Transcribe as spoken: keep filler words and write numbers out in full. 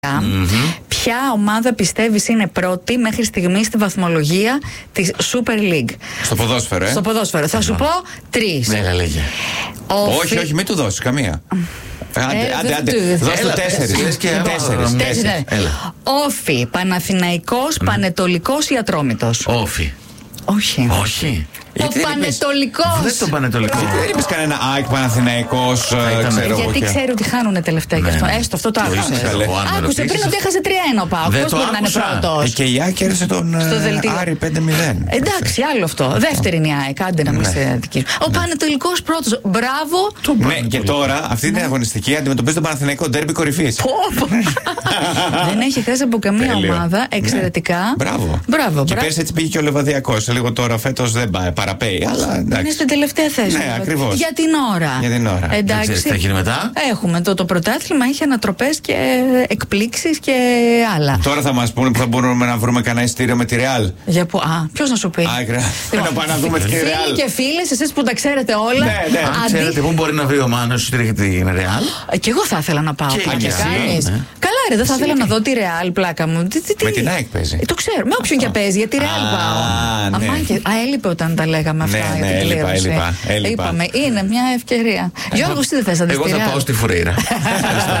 Mm-hmm. Ποια ομάδα πιστεύεις είναι πρώτη μέχρι στιγμή στη βαθμολογία της Super League? Στο ποδόσφαιρο, ε? Στο ποδόσφαιρο. Θα σου πω τρεις. Ναι, λέγε. Όχι, όχι, μην του δώσεις καμία. Άντε, άντε, άντε. Δώσ' του τέσσερις. Τέσσερις. Όφι, Παναθηναϊκός, Πανετολικός ή Ατρόμητος? Όφι. Όχι. Όχι. Ο Πανετολικός. Δεν το Πανετολικό. Δεν είπες κανένα ΑΕΚ, Παναθηναϊκός, ξέρω. Γιατί ξέρω ότι χάνουν τελευταία γι' αυτό. Έστω αυτό το άκουσε. Άκουσε πριν ότι έχασε τρία ένα ο ΠΑΟΚ. Πώς μπορεί να είναι πρώτος? Και η ΑΕΚ έρθει τον Άρη πέντε μηδέν. Εντάξει, άλλο αυτό. Δεύτερη είναι η ΑΕΚ. Άντε να μην σε αδικήσω. Ο Πανετολικός πρώτος. Μπράβο. Ναι, και τώρα αυτή την αγωνιστική αντιμετωπίζει τον Παναθηναϊκό ντέρμπι κορυφής. Δεν έχει χάσει από καμία ομάδα. Εξαιρετικά. Μπράβο. Και πέρσι έτσι πήγε και ο Λεβαδιακός. Λίγο τώρα φέτος δεν πάει. Παραπέει, αλλά εντάξει. Είναι στην τελευταία θέση. Ναι, ακριβώς. Για την ώρα. Για την ώρα. Εντάξει. Δεν ξέρεις τι θα γίνει μετά. Έχουμε το, το πρωτάθλημα, έχει ανατροπές και εκπλήξεις και άλλα. Τώρα θα μας πούνε που θα μπορούμε να βρούμε κανένα εισιτήριο με τη Ρεάλ. Για που, α, ποιος να σου πει. Άκρα. Να πάμε να δούμε τη Ρεάλ. Φίλοι και φίλες, εσείς που τα ξέρετε όλα. Ναι, ναι. Αν Αντί... ξέρετε πού μπορεί να βρει ο Μάνος εισιτήριο για την Ρεάλ. Και εγώ θα ήθελα να πάω. Και, και, και κάνεις. Ναι. Καλά, ρε, δεν θα ήθελα να δω τη Ρεάλ, πλάκα μου. Τι, τι, τι. Με την ΑΕΚ παίζει. Ε, το ξέρω, με όποιον και παίζει, γιατί Ρεάλ πάω. Α, έλειπε όταν τα λέγαμε αυτά. Ναι, ναι, έλειπα, έλειπα, έλειπα. Είπαμε, είναι μια ευκαιρία. Γιώργο, τι δεν θες να δεις? Εγώ θα πάω στη Φουρέιρα.